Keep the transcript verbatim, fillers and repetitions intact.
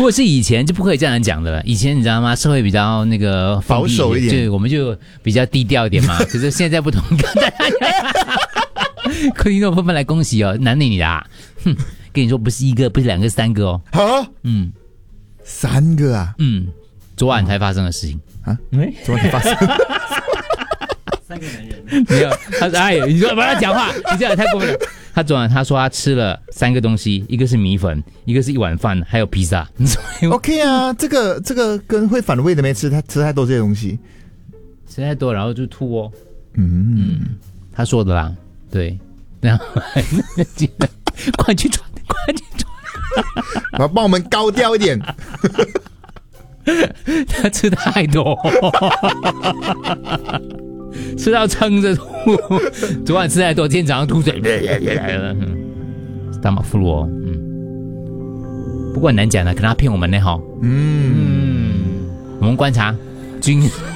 如果是以前就不可以这样讲的了。以前你知道吗？社会比较那个保守一点， 对，我们就比较低调一点嘛。可是现在不同，柯林诺纷纷来恭喜哦，男的女的啊？哼，跟你说不是一个，不是两个，三个哦。 啊， 嗯， 三个啊， 嗯，昨晚才发生的事情啊，昨晚才发生。 三个男人没有，他说哎，你说不要讲话，你这样太过分了。他昨晚他说他吃了三个东西，一个是米粉，一个是一碗饭，还有披萨。 OK 啊，这个这个跟会反胃的没吃，他吃太多这些东西， 吃太多然后就吐哦。 嗯嗯， 他说的啦，对，然后快去传，快去传， 来帮我们高调一点。 他吃太多。吃到撑着吐，昨晚吃太多，今天早上吐水，大马夫罗，嗯，不过很难讲的，可能他骗我们呢哈， 嗯， 嗯，我们观察均。